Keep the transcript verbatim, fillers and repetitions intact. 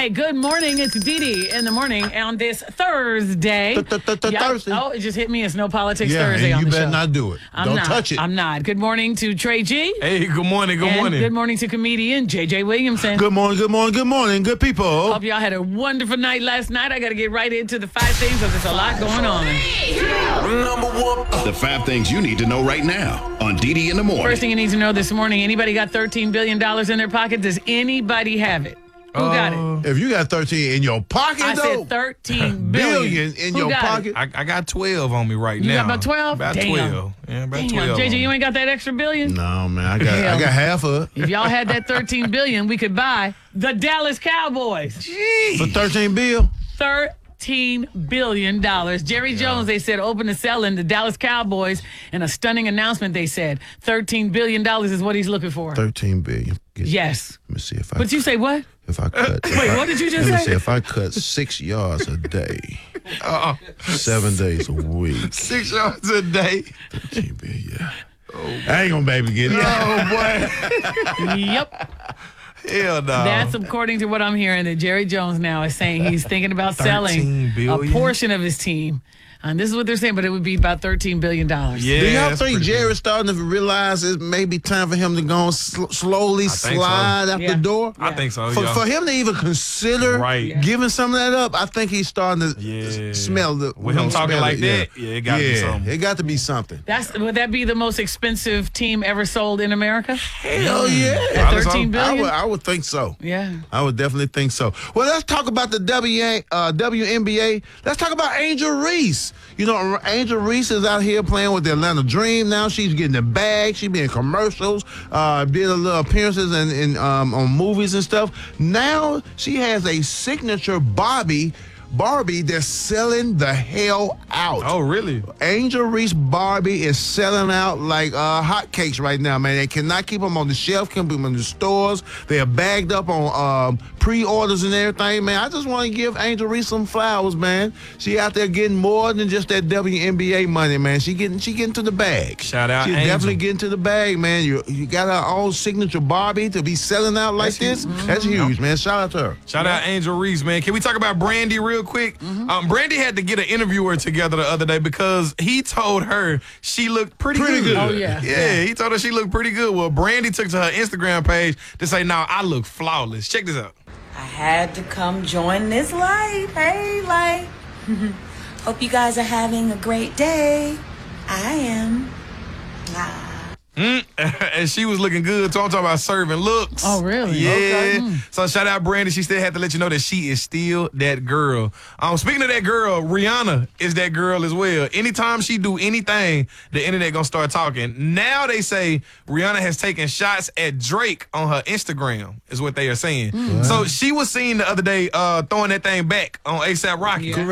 Hey, good morning. It's Dee Dee in the morning on this Thursday. Thursday. Oh, it just hit me. It's No Politics Yeah, Thursday and on you the better show. not do it. I'm Don't not. touch it. I'm not. Good morning to Trey G. Hey, good morning, good and morning. good morning to comedian J J Williamson. Good morning, good morning, good morning, good people. Hope y'all had a wonderful night last night. I got to get right into the five things because there's a lot going on. Number one. The five things you need to know right now on Dee Dee in the morning. First thing you need to know this morning, anybody got thirteen billion dollars in their pocket? Does anybody have it? Who got it? If you got thirteen in your pocket, I though, said thirteen billion. billion in Who your got pocket. I, I got twelve on me right You now. got about twelve? About Damn. twelve. Yeah, about Damn, twelve. J J, on you me. ain't got that extra billion? No, man, I got I got half of it. If y'all had that thirteen billion, we could buy the Dallas Cowboys. For thirteen bill. thirteen billion dollars. Jerry Jones, they said, open to selling the Dallas Cowboys. In a stunning announcement, they said thirteen billion dollars is what he's looking for. Thirteen billion. Get- Yes. Let me see if I But you say what? if I cut. if Wait, I- what did you just let me say? see if I cut six yards a day, seven days a week. Six yards a day. Thirteen billion. Yeah. I ain't gonna be able to get it. Oh, boy. Yep. Hell no. That's according to what I'm hearing that Jerry Jones now is saying he's thinking about selling thirteen a billion? portion of his team. And this is what they're saying, but it would be about thirteen billion dollars. Yeah, Do y'all that's think pretty Jerry's starting to realize it may be time for him to go and sl- slowly think slide so. out Yeah. the door? good. I think so, For, yeah. for him to even consider Right. giving some of that up, I think he's starting to Yeah. s- smell the. With him you know, talking smell like it, that, yeah, it gotta be yeah, something. It got to be something. That's would that be the most expensive team ever sold in America? Hell yeah. At Probably so. thirteen I billion? would, I would think so. Yeah. I would definitely think so. Well, let's talk about the W A, uh, W N B A. Let's talk about Angel Reese. You know, Angel Reese is out here playing with the Atlanta Dream now. She's getting the bag. She's been in commercials, uh, did a little appearances in, in um, on movies and stuff. Now she has a signature Barbie, Barbie that's selling the hell out. Oh, really? Angel Reese Barbie is selling out like uh, hotcakes right now, man. They cannot keep them on the shelf, can't keep them in the stores. They are bagged up on um, pre-orders and everything, man. I just want to give Angel Reese some flowers, man. She out there getting more than just that W N B A money, man. She getting she getting to the bag. Shout out She's Angel. definitely getting to the bag, man. You you got her own signature Barbie to be selling out like That's this. huge. That's huge, man. Shout out to her. Shout out Angel Reese, man. Can we talk about Brandy real quick? Um, Brandy had to get an interviewer together the other day because he told her she looked pretty, Pretty good. Oh, yeah. Yeah, he told her she looked pretty good. Well, Brandy took to her Instagram page to say, "Now I look flawless." Check this out. I had to come join this light. Hey, light. Hope you guys are having a great day. I am. Ah. And she was looking good. So I'm talking about serving looks. Oh, really? Yeah. Okay. Mm. So shout out Brandy. She still had to let you know that she is still that girl. Um, speaking of that girl, Rihanna is that girl as well. Anytime she do anything, the internet gonna start talking. Now they say Rihanna has taken shots at Drake on her Instagram, is what they are saying. So she was seen the other day uh, throwing that thing back on ASAP Rocky. Yeah.